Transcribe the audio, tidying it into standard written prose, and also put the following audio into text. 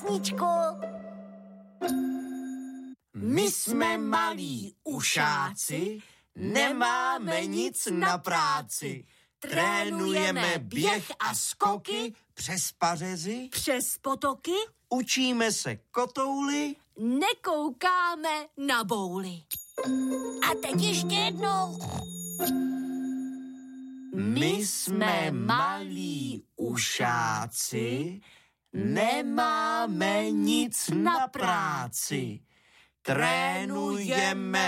písničku. My jsme malí ušáci, nemáme nic na práci. Trénujeme běh a skoky přes pařezy, Přes potoky učíme se kotouly. nekoukáme na bouly. A teď ještě jednou. My jsme malí ušáci, nemáme nic na práci. Trénujeme